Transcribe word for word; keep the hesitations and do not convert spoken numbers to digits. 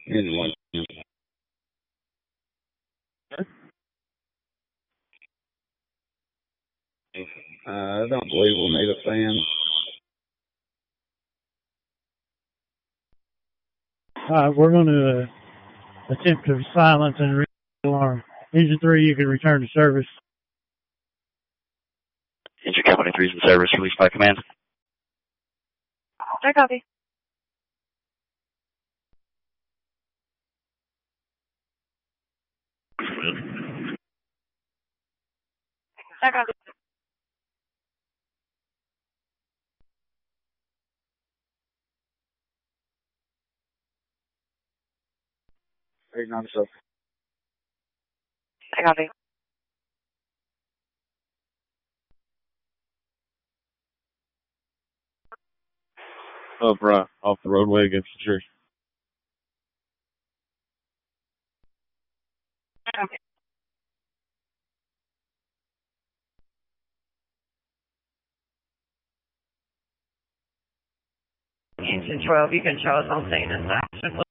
Anyway. Uh, I don't believe we'll need a fan. All right, we're going to uh, attempt to silence and read the alarm. Engine three, you can return to service. Engine Company three is in service. Release by command. I copy. I copy. eight ninety-seven. I copy. Up right, off the roadway against the church. I copy. Engine twelve, you can show us on scene and action.